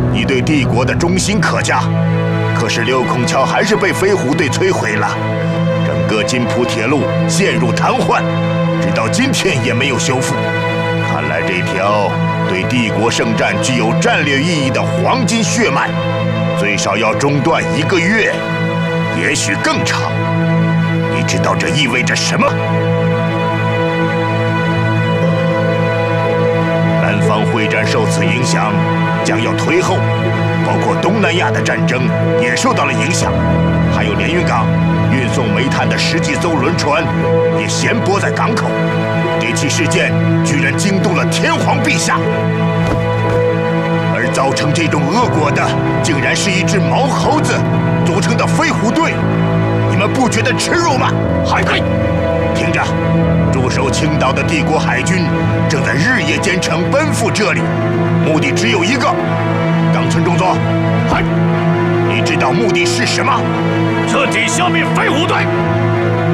你对帝国的忠心可嘉。可是六孔桥还是被飞虎队摧毁了，整个津浦铁路陷入瘫痪，直到今天也没有修复。看来这条对帝国圣战具有战略意义的黄金血脉，最少要中断1个月，也许更长。你知道这意味着什么？南方会战受此影响，将要推后，包括东南亚的战争也受到了影响，还有连云港运送煤炭的10几艘轮船也闲泊在港口。这起事件居然惊动了天皇陛下，而造成这种恶果的，竟然是一只毛猴子组成的飞虎队。你们不觉得耻辱吗？海归，听着，驻守青岛的帝国海军正在日夜兼程奔赴这里，目的只有一个。冈村中佐，你知道目的是什么？ 彻底消灭飞虎队。